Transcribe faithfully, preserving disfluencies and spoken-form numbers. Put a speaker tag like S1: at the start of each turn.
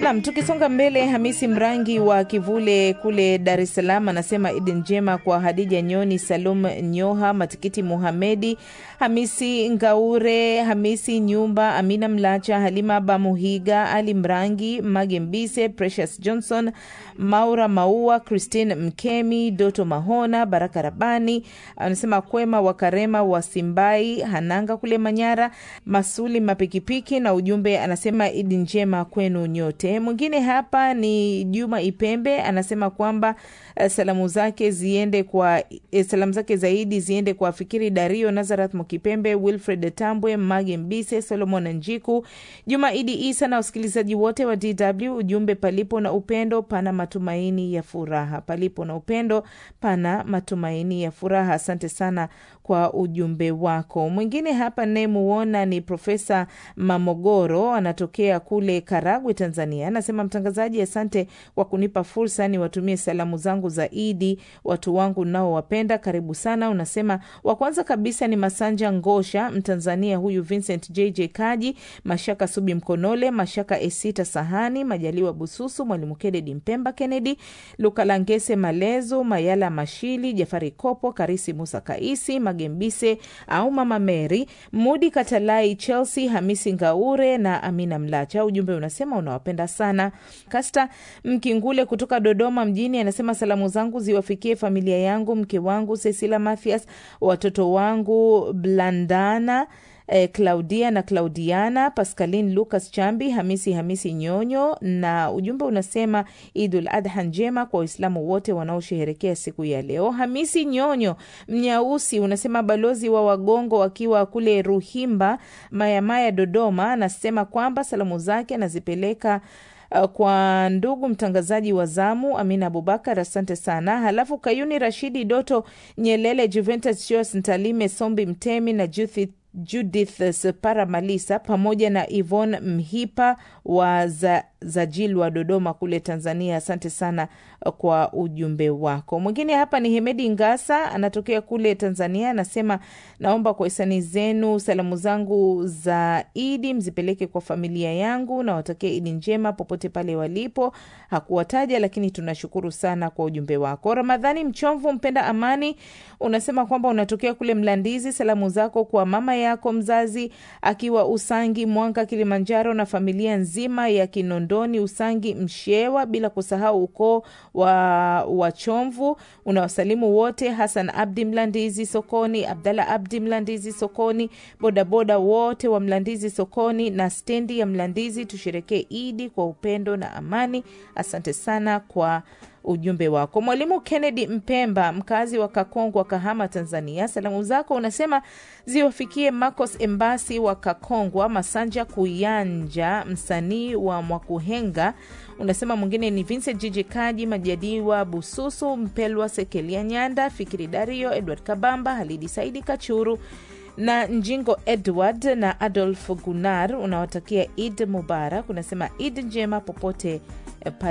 S1: Naam, tukisonga mbele, Hamisi Mrangi wa Kivule kule Dar es Salaam anasema Eid njema kwa Hadija Nyoni, Salum Nyoha, Matikiti Muhamedi, Hamisi Ngaure, Hamisi Nyumba, Amina Mlacha, Halima Bamuhiga, Ali Mrangi, Magembise, Precious Johnson, Maura Maua, Christine Mkemi, Doto Mahona, Baraka Rabani, anasema Kwema wa Karema wa Simbai, Hananga kule Manyara, Masuli Mapikipiki, na ujumbe anasema Eid njema kwenu nyote. Mwingine hapa ni Juma Ipembe, anasema kwamba uh, salamu zake ziende kwa eh, salamu zake zaidi ziende kwa Fikiri Dario, Nazareth Mkipembe, Wilfred Tambwe, Mage Mbise, Solomon Njiku, Juma Idi Isa na wasikilizaji wote wa D W. Ujumbe, palipo na upendo pana matumaini ya furaha. Palipo na upendo pana matumaini ya furaha. Asante sana kwa ujumbe wako. Mwingine hapa nayemuona ni Profesa Mamogoro, anatokea kule Karagwe, Tanzania. Anasema mtangazaji, asante kwa kunipa fursa ni watumie salamu zangu za Idi watu wangu nao wapenda. Karibu sana. Unasema wa kwanza kabisa ni Masanja Ngosha, Mtanzania huyu, Vincent J J Kaji, Mashaka Subi Mkonole, Mashaka Esita Sahani, Majaliwa Bususu, Mwalimu Kennedy Mpemba Kennedy, Luka Langese Malezo, Mayala Mashili, Jafari Kopo, Karisi Musa Kaisi, Magembise au Mama Mary, Mudi Katalai Chelsea, Hamisi Ngaure na Amina Mlacha. Ujumbe unasema unawapenda sana. Kasta Mkingule kutoka Dodoma mjini anasema salamu zangu ziwafikie familia yangu, mke wangu Cecilia Mathias, watoto wangu Blandana, Eh, Claudia na Claudiana, Pascaline Lucas Chambi, Hamisi Hamisi Nyonyo, na ujumbe unasema Idul Adha njema kwa Waislamu wote wanaosherehekea siku ya leo. Hamisi Nyonyo Mnyausi unasema balozi wa Wagongo wakiwa kule Ruhimba Mayamaya Dodoma, anasema kwamba salamu zake anazipeleka Uh, kwa ndugu mtangazaji wa zamu Amina Abubakar, asante sana. Halafu Kayuni Rashidi Doto Nyelele, Juventus Jos Ntalime Sombi Mtemi na Judith Judith Separa Malisa pamoja na Yvonne Mhipa wa za, Zajil wa Dodoma kule Tanzania. Asante sana kwa ujumbe wako. Mwingine hapa ni Hemedi Ngasa, anatokea kule Tanzania, anasema naomba kwa hisani zenu salamu zangu za Idi mzipeleke kwa familia yangu na watakie Idi njema popote pale walipo. Hakuwataja lakini tunashukuru sana kwa ujumbe wako. Ramadhani Mchomvu mpenda amani unasema kwamba unatokea kule Mlandizi, salamu zako kwa mama yako mzazi akiwa Usangi Mwanga Kilimanjaro na familia nzima ya Kinondoni Usangi Mshewa, bila kusahau ukoo wa Wachomvu. Unawasalimu wote, Hassan Abdi Mlandizi Sokoni, Abdalla Abdi Mlandizi Sokoni, bodaboda wote wa Mlandizi Sokoni na stendi ya Mlandizi. Tusherekee Idi kwa upendo na amani. Asante sana kwa ujumbe wako. Mwalimu Kennedy Mpemba, mkazi wa Kakongwa Kahama Tanzania, salamu zako unasema ziwafikie Marcos Embassy wa Kakongwa, Masanja Kuyanja msanii wa Mwakuhenga. Unasema mwingine ni Vincent Jiji Kaji, Majadiwa Bususu, Mpelwa Sekelia Nyanda, Fikiri Dario, Edward Kabamba, Halidi Saidi Kachuru na Njingo Edward na Adolf Gunar. Unawatakia Eid Mubarak. Unasema Eid njema popote pale